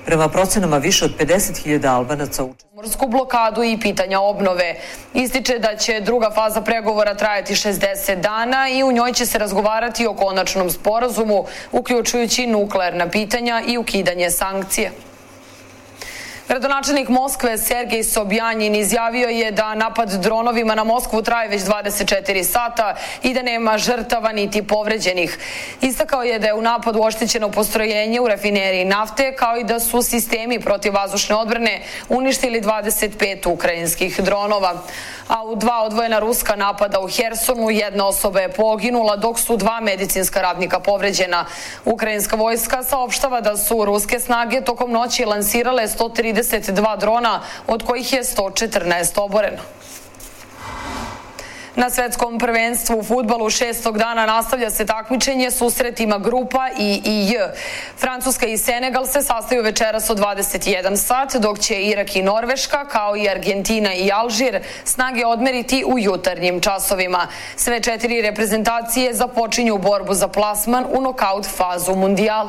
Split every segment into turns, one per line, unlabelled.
Prema procenama više od 50.000 Albanaca učestvuje.
Morsku blokadu i pitanja obnove. Ističe da će druga faza pregovora trajati 60 dana i u njoj će se razgovarati o konačnom sporazumu, uključujući nuklearna pitanja i ukidanje sankcije. Gradonačelnik Moskve Sergej Sobjanin izjavio je da napad dronovima na Moskvu traje već 24 sata i da nema žrtava niti povređenih. Istakao je da je u napadu oštećeno postrojenje u rafineriji nafte, kao i da su sistemi protivvazdušne odbrane uništili 25 ukrajinskih dronova. A u 2 odvojena ruska napada u Hersonu jedna osoba je poginula, dok su 2 medicinska radnika povređena. Ukrajinska vojska saopštava da su ruske snage tokom noći lansirale 132 drona, od kojih je 114 oboreno. Na svetskom prvenstvu u fudbalu 6. dana nastavlja se takmičenje susretima grupa I i J. Francuska i Senegal se sastaju večeras od 21 sat, dok će Irak i Norveška, kao i Argentina i Alžir, snage odmeriti u jutarnjim časovima. Sve 4 reprezentacije započinju borbu za plasman u nokaut fazu mundijala.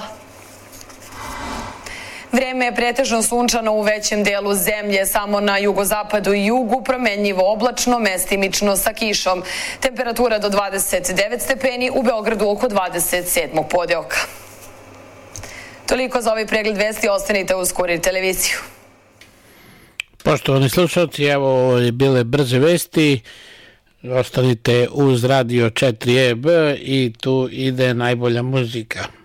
Vreme je pretežno sunčano u većem delu zemlje, samo na jugozapadu i jugu promenljivo oblačno, mestimično sa kišom. Temperatura do 29 stepeni, u Beogradu oko 27. podeoka. Toliko za ovaj pregled vesti, ostanite uz Kurir televiziju.
Poštovani slušalci, evo je bile brze vesti, ostanite uz Radio 4EB i tu ide najbolja muzika.